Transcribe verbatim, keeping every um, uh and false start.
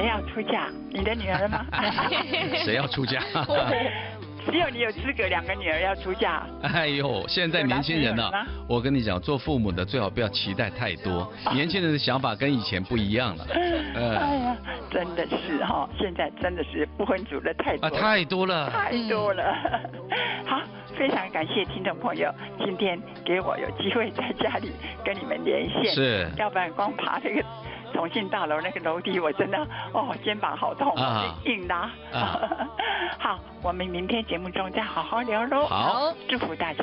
谁要出嫁？你的女儿吗？ 谁要出嫁？ 只有你有资格，两个女儿要出嫁。 哎呦，现在年轻人呢、啊，我跟你讲，做父母的最好不要期待太多，年轻人的想法跟以前不一样了。 呃、哎呀，真的是哈、哦，现在真的是不婚族的太多了， 啊，太多了， 太多了。好，非常感谢听众朋友今天给我有机会在家里跟你们连线， 是， 要不然光爬这个重庆大楼那个楼梯，我真的哦肩膀好痛啊，硬拉。啊、好，我们明天节目中再好好聊喽。 好， 祝福大家。